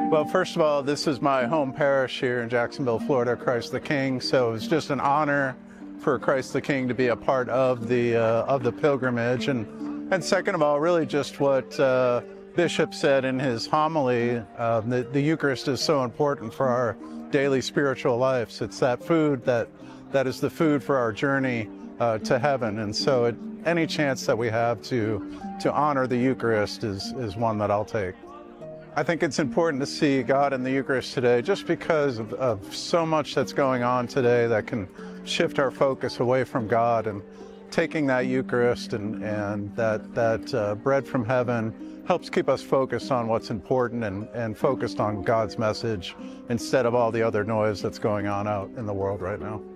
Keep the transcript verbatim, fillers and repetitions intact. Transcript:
Well, first of all, this is my home parish here in Jacksonville, Florida, Christ the King. So it's just an honor for Christ the King to be a part of the uh, of the pilgrimage. And and second of all, really just what uh, Bishop said in his homily, uh, the, the Eucharist is so important for our daily spiritual lives. It's that food that that is the food for our journey uh, to heaven. And so it, any chance that we have to to honor the Eucharist is, is one that I'll take. I think it's important to see God in the Eucharist today just because of, of so much that's going on today that can shift our focus away from God, and taking that Eucharist and, and that, that uh, bread from heaven helps keep us focused on what's important and, and focused on God's message instead of all the other noise that's going on out in the world right now.